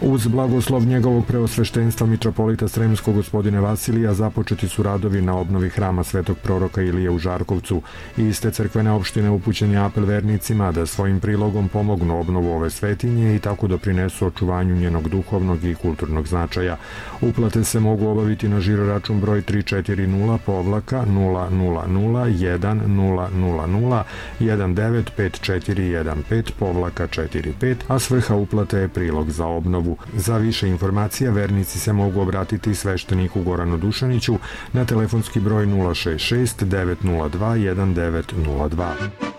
Uz blagoslov njegovog preosveštenstva mitropolita Sremskog gospodine Vasilija započeti su radovi na obnovi hrama Svetog proroka Ilije u Žarkovcu. Iste crkvene opštine upućen je apel vernicima da svojim prilogom pomognu obnovu ove svetinje i tako doprinesu očuvanju njenog duhovnog i kulturnog značaja. Uplate se mogu obaviti na žiroračun broj 340-000-195415-45, a svrha uplate je prilog za obnovu. Za više informacija vernici se mogu obratiti svešteniku Goranu Dušaniću na telefonski broj 066 902 1902.